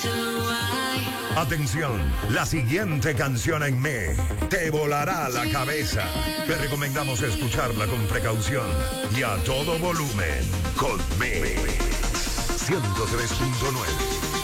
Atención, la siguiente canción en Me te volará la cabeza. Te recomendamos escucharla con precaución y a todo volumen con Me 103.9.